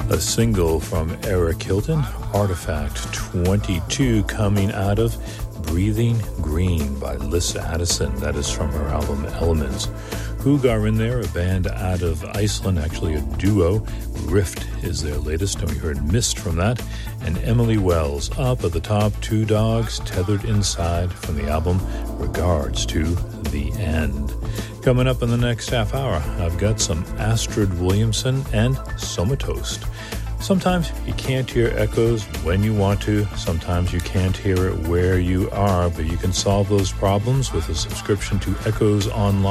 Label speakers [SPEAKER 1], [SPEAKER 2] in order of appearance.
[SPEAKER 1] A single from Eric Hilton, Artifact 22, coming out of Breathing Green by Liz Addison. That is from her album Elements. Hugar in there, a band out of Iceland, actually a duo. Rift is their latest, and we heard Mist from that. And Emily Wells up at the top, Two Dogs Tethered Inside from the album Regards to the End. Coming up in the next half hour, I've got some Astrid Williamson and Somatoast. Sometimes you can't hear echoes when you want to. Sometimes you can't hear it where you are, but you can solve those problems with a subscription to Echoes Online.